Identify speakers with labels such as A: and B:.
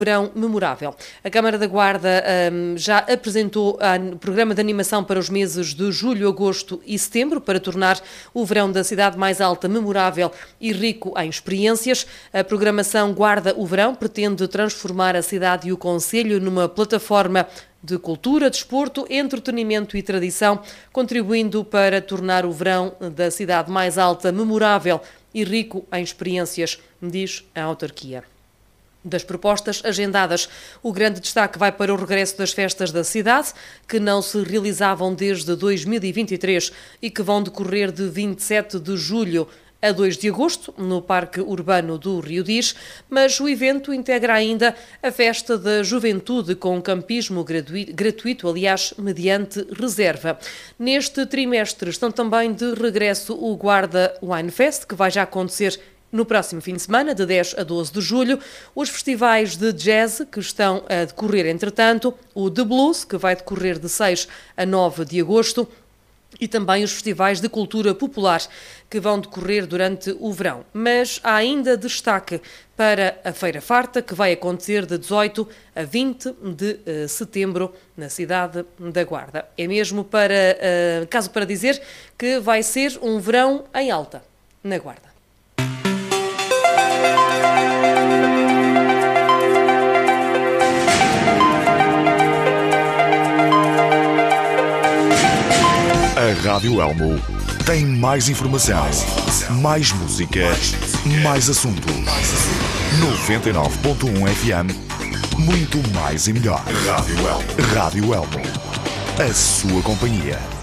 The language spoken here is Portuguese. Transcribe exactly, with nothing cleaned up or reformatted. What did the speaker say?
A: Verão memorável. A Câmara da Guarda um, já apresentou o programa de animação para os meses de julho, agosto e setembro, para tornar o verão da cidade mais alta, memorável e rico em experiências. A programação Guarda o Verão pretende transformar a cidade e o concelho numa plataforma de cultura, desporto, entretenimento e tradição, contribuindo para tornar o verão da cidade mais alta, memorável e rico em experiências, diz a autarquia. Das propostas agendadas, o grande destaque vai para o regresso das festas da cidade, que não se realizavam desde dois mil e vinte e três e que vão decorrer de vinte e sete de julho a dois de agosto, no Parque Urbano do Rio Diz, mas o evento integra ainda a Festa da Juventude com campismo gratuito, aliás, mediante reserva. Neste trimestre estão também de regresso o Guarda Wine Fest, que vai já acontecer no próximo fim de semana, de dez a doze de julho, os festivais de jazz, que estão a decorrer entretanto, o The Blues, que vai decorrer de seis a nove de agosto, e também os festivais de cultura popular, que vão decorrer durante o verão. Mas há ainda destaque para a Feira Farta, que vai acontecer de dezoito a vinte de setembro na cidade da Guarda. É mesmo para, caso para dizer que vai ser um verão em alta na Guarda.
B: A Rádio Elmo tem mais informação, mais música, mais assuntos. noventa e nove ponto um F M, muito mais e melhor. Rádio Elmo. Rádio Elmo. A sua companhia.